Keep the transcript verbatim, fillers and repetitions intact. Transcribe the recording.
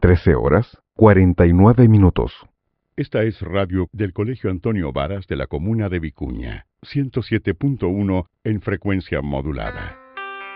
trece horas, cuarenta y nueve minutos. Esta es radio del Colegio Antonio Varas de la comuna de Vicuña, ciento siete punto uno en frecuencia modulada.